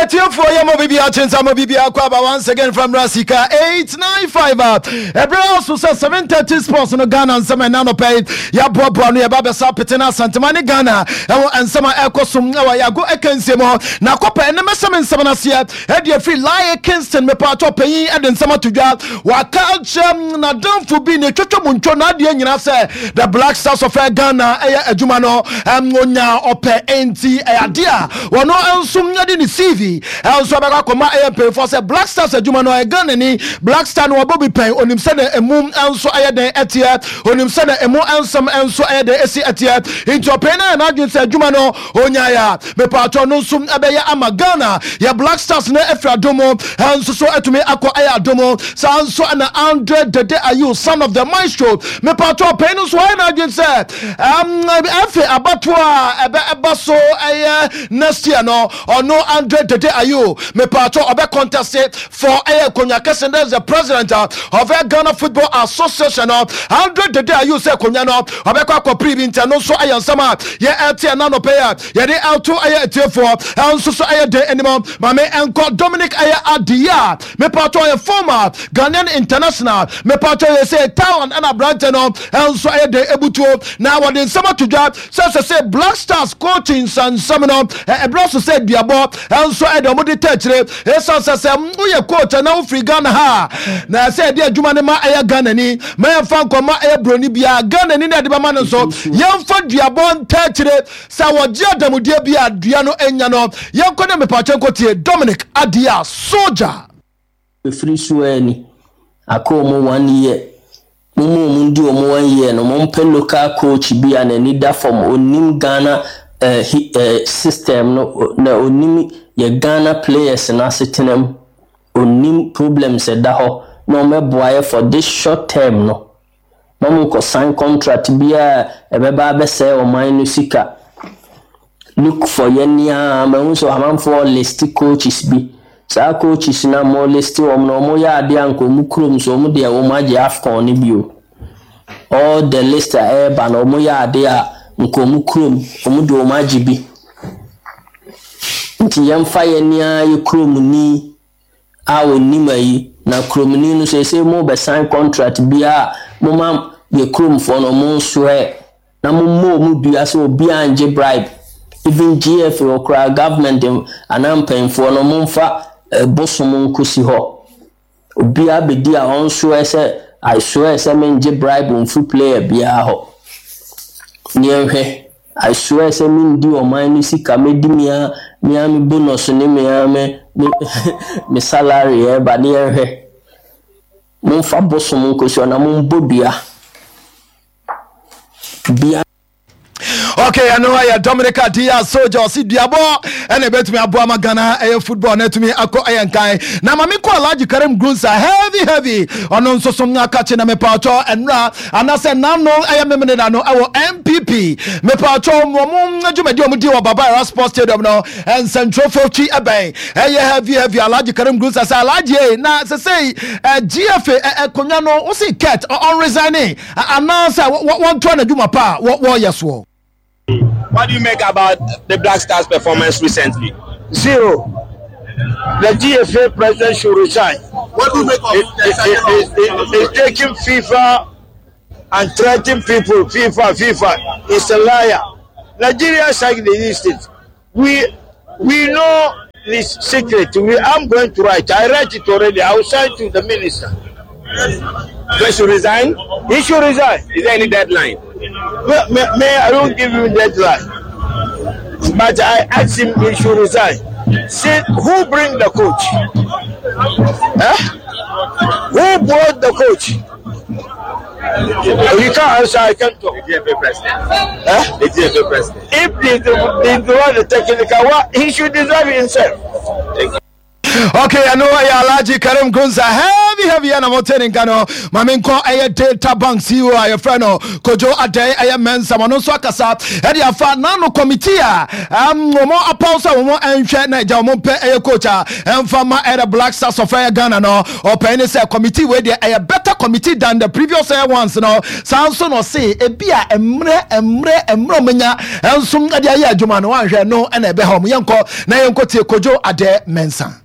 for Yamo Bibia Chensamo Bibia Kwaba once again from Rasika 895. Ebreos was 7:30 sports no Ghana and some nano pay. Ya Bobo near Babasa Petina Santamani Ghana and some Ecosum Yago Ekensemo. Na Copa and Mesam and Samanasia. Edia free lie Kingston me part of paying and then some to job. Wakal na don't for being a Chocho Muncho Nadia Nasa the Black Stars of Ghana Jumano Monya Ope NT Adia. Wano Elsum Yadi CV. Also Bakoma AMP for say Black Stars Jumano Ghana ni Black Star no Bobby Pay on him send a moon also ayade etia on him send a mo ansem also ayade esi etia into pena and agent say Jumano Onyaya me patro no sum abeya amagana ya Black Stars na Efra Domo and so etumi akọ aya Domo so na Andre Dede Ayu son of the maestro me patro penus why na agent say efe abatwa ebaso next year no or no Andre Dede Ayu me patro obe contest for Konya Kesende as the president of Ghana Football Association. Andre Dede Ayu say Konya no obe kwa prevent no so ayan sama ye LT nano payer ye de L2 aya T4 and so aya de anymore mame enko Dominic aya Adia me patro a former Ghanaian international me patro ye say town and a branch no and so aya de ebutu now what in summer to job say Black Stars coaching and some no e bro so say diabo and so aya de mo de techre e so say we coach na free Ghana ha na say dia adwuma ne ma aya Ghana ni ma fa nkoma aya broni bia Ghana ni na de ba ma no so yemfa duabon techre sa wo gia damudie bia dua no enya no yenko na me pa chenko tie Dominic Adia soldier free sueni akomo 1 year mundi omo 1 year no mompe local coach bia na ni da form onim Ghana system no na onim ye Ghana players na setenem onim problems da ho no meboaye for this short term no mamu ko sign contract bia ebeba be say o man no sika look for yenia mamu so amam for list coaches bi sa coaches na mo list o no ya ade anko mu krom so mu de o maje afcon ni bio all the list ba no mo ya ade a nko mu krom o mu de o maje bi nti yemfa yenia ye krom ni awo nimai na kromini no say mo be sign contract bia mo mam ye krom for no mo swear na mo mu bia so obi anje bribe even GF or cry government anampen for no mo mfa bosom nkosi ho obi abedi a on swear say I swear say me nje bribe on full player bia ho nyehwe I swear say me ndi o man ni sika medi mi bonus ni me salary ba ni ehwe mo fa bosom nkosi na mo mbodua bia. Okay, I know I Dominic Adia soldier si diabo and a bet me aboama Ghana football net to me ako ayankai na mami ko Alhaji Karim Grunsa heavy onon so somna kache na me pacho enra anase nano ayamemene na no awo MPP me pacho mo djumedi omudi wa Baba Sports Stadium no and Central Fochi eben heavy Alhaji Karim Grunsa say Alhaji na say GFA Konya no o see cat on resigning announce one to na djuma pa what yes wo. What do you make about the Black Stars performance recently? 0. The GFA president should resign. What do you make of it? He's taking FIFA and threatening people. FIFA. It's a liar. Nigeria signed the list. We know this secret. I'm going to write. I write it already. I will sign to the minister. He should resign? He should resign. Is there any deadline? May I don't give him deadline, but I asked him he should resign. Say, who bring the coach? Who brought the coach? You can't answer. I can't talk. The GFA president. The GFA president. If they want the technical, he should deserve himself. Okay, I know I Alaji Karim Gunza heavy and I'm telling Gano, Maminko a data bank CEO, a friend Kojo Ade, a man, someone no swakasa, and your fan nano committee, more apostle, more ancient Jamon pay a coach, and farmer at a Black Stars of Fire Ghana, no, or penny say committee where they are a better committee than the previous ones, no, Samson or say, a beer, emre, menya, and some Adia Jumano, no, and a behom, Yanko, Nayanko Kojo Ade Mensa.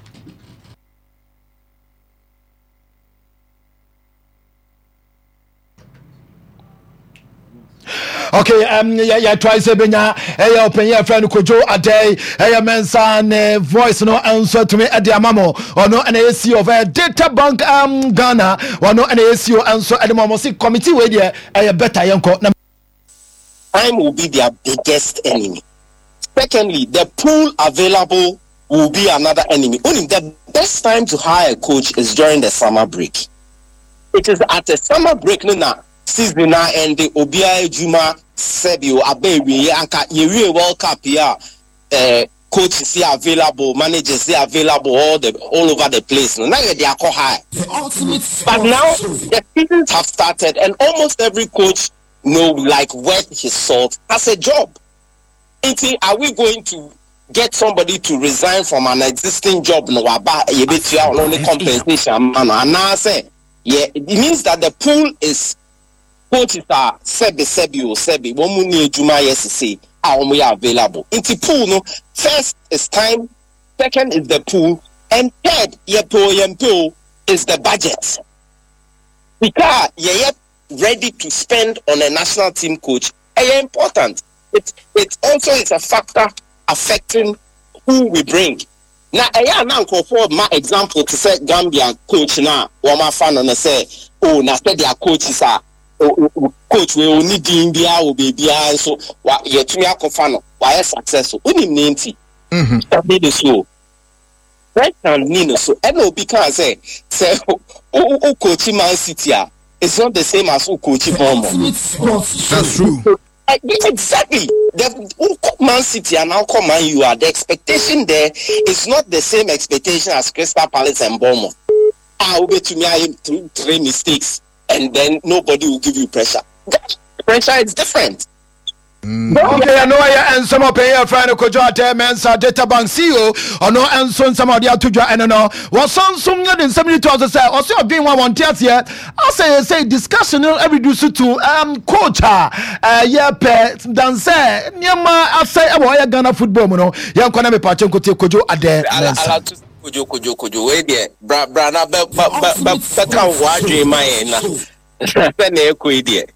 Okay, yeah, twice a benya, open your friend Kojo Ade, Mensa, voice no answer to me at the Amamo, or no an AC of a data bank Ghana, or no an AC answer at the Mamosi committee where you a better young court. Time will be their biggest enemy. Secondly, the pool available will be another enemy. Only the best time to hire a coach is during the summer break. It is at the summer break now. Season now and the Obia Juma Sebio Abewi Anka Yewe World Cup here. Coaches here available, managers here available all over the place. Now they are high. But now the seasons have started and almost every coach know like wet his salt as a job. Are we going to get somebody to resign from an existing job? No, only compensation. And I say, yeah, it means that the pool is coaches are sebi womuni ejuma yesisi we are available. Into pool no, first is time, second is the pool, and third yempo is the budget. Because you're ready to spend on a national team coach. It's important. It also is a factor affecting who we bring. Now, for my example to say Gambia coach now, my fan and say, oh, now their coaches are coach we only India or baby so what you to me fan why successful. Only ninety. The slow. Right now, Nino so NOB can say coach Man City. It's not the same as coach Bournemouth. That's true. Exactly. The Man City and now come Man U are the expectation there is not the same expectation as Crystal Palace and Bournemouth. I'll bet to me I am three mistakes and then nobody will give you pressure. That pressure is different. Okay, I know I and some of your friend Kojo Mensa data bank CEO or no and son some of the Atuja and no was some in 70,000 say or so being one tears here. I say discussion every do to coach yeah than say Nyama I say about Ghana football no young Konami Pachem Kojo Ade Kojo wait there brana better why my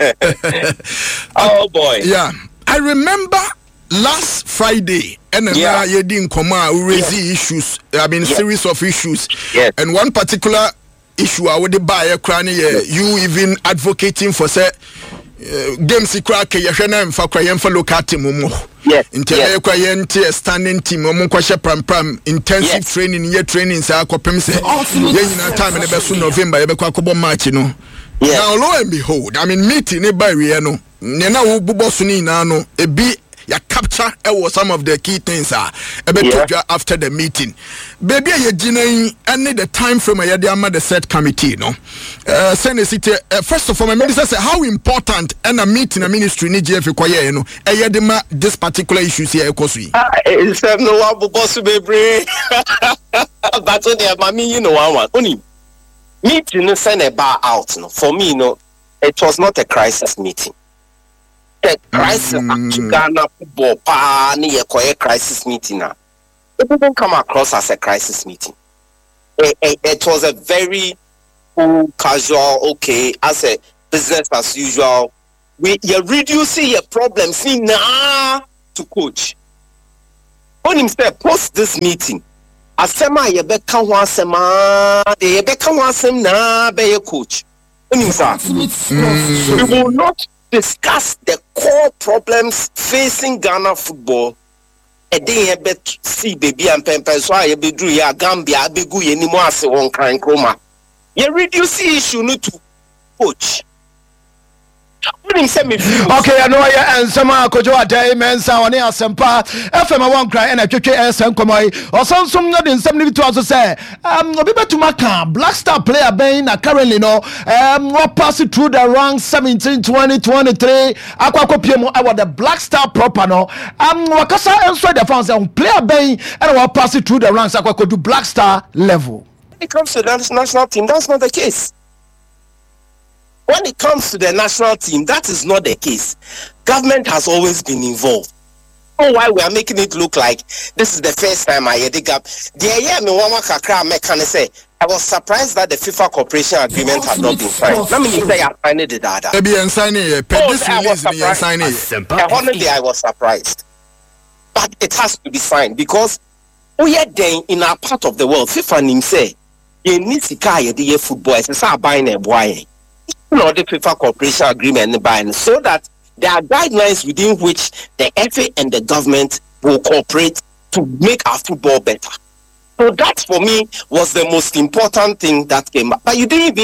oh boy. Yeah. I remember last Friday and you didn't come out raise issues. I mean series of issues. Yes. And one particular issue I would buy a cranny you even advocating for say games crack yahwena mfa kwayen for local team mo. Yes. Intel kwayen te standing team mo kwahye pram intensive training year training say akopem say yina time na be so November ye be kwakobo match no. Yeah. Now lo and behold, I mean meeting ne by we no. Na wo bobo so ni na no e bi ya capture was some of the key things after the meeting. Baby ye gina any the time frame ya the set committee no. First of all, my minister say how important and a meeting a ministry ni GF kwaye no this particular issues here ekosui. It's no one boss bebre. But mami you know one only meeting no send a bar out no. For me no, it was not a crisis meeting. The crisis Ghana football crisis meeting now. It didn't come across as a crisis meeting. It was a very casual, okay, as a business as usual. You're reducing your problems to coach. On himself, post this meeting. Asema yebeka wasema, de yebeka wasem na be coach. On himself, we will not discuss the core problems facing Ghana football. And then you see baby and pempen so I be drew ya Gambia abegu ye ni mo ase won kan kroma. You reduce the issue no to coach. Okay, I know I and some Kojo Day Mensa on air Sempa FM one cry and a KKS and Komoi or some not in 72 also say Obiba to Maka Black Star player Bain currently no what pass it through the ranks 17 20 23 Aqua Piemo our the Black Star proper no Wakasa answer the fans and player Bain and what pass it through the ranks Aqua could do Black Star level. When it comes to the national team, that's not the case. When it comes to the national team, that is not the case. Government has always been involved. Oh, why we are making it look like this is the first time I dig up. I was surprised that the FIFA cooperation agreement had not been signed. Let me say I signed the data. Honestly, I was surprised. But it has to be signed because we are then in our part of the world. FIFA nim say you need to carry the football. It's a buying a boy. Or the FIFA cooperation agreement buying so that there are guidelines within which the FA and the government will cooperate to make our football better. So that for me was the most important thing that came up. But you didn't even